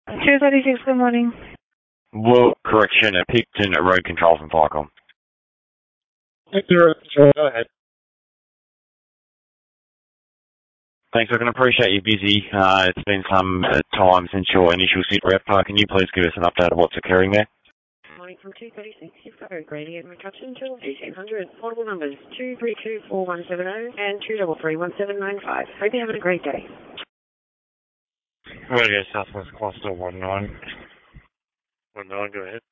236, good morning. Well, correction, a Picton at road control from Firecom. Picton Road Control, go ahead. Thanks, I can appreciate you're busy. It's been some time since your initial sit rep. Can you please give us an update of what's occurring there? Morning from 236, you've got Grady and McCutcheon till 1800. Portable numbers 2324170 and 2331795. Hope you're having a great day. Radio Southwest Cluster 19. 19, go ahead.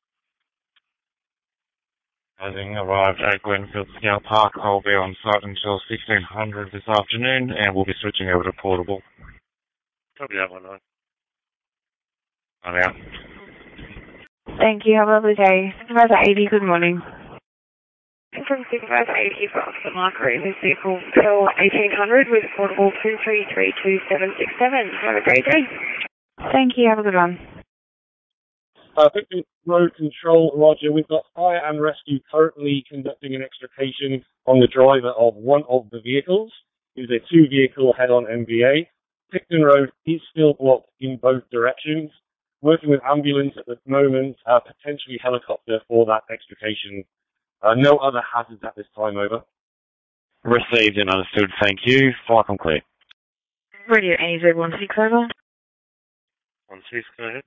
Having arrived at Glenfield Scout Park, I'll be on site until 1600 this afternoon, and we'll be switching over to portable. Copy that 19. I'm out. Thank you, have a lovely day. Supervisor 80, good morning. From Supervisor 80 for Oxford Marker in his vehicle till 1800 with portable 2332767. Have a great day. Thank you, have a good one. Picton Road Control, Roger. We've got fire and rescue currently conducting an extrication on the driver of one of the vehicles. It is a two-vehicle head-on MVA. Picton Road is still blocked in both directions. Working with ambulance at the moment, potentially helicopter for that extrication. No other hazards at this time, over. Received and understood, thank you. Firecom clear. Radio AZ16, over. 16, go ahead.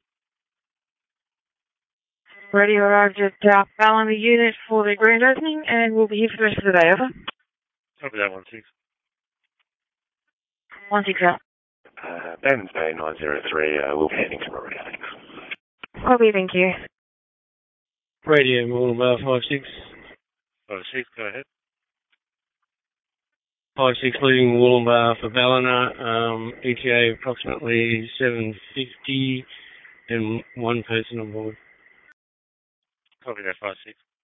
Radio arrived at Ballina unit for the grand opening and we'll be here for the rest of the day, over. Copy that 16. 16 out. Bens Bay 903, we'll be heading to Maria, thanks. Copy, thank you. Radio Wollongbar 56. 56, go ahead. 56 leaving Wollongbar for Ballina, ETA approximately 7:50 and one person on board. Copy that 56.